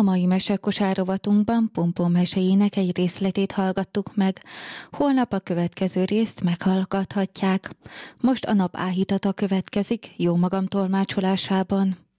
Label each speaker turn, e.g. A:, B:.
A: A mai mesekosár rovatunkban Pompom meséjének egy részletét hallgattuk meg. Holnap a következő részt meghallgathatják. Most a nap áhítata következik, jó magam tolmácsolásában.